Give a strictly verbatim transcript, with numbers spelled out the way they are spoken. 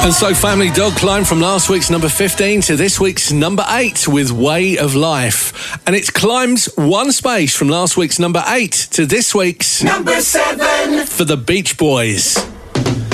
And so Family Dog climbed from last week's number fifteen to this week's number eight with Way of Life. And it climbs one space from last week's number eight to this week's number seven for the Beach Boys.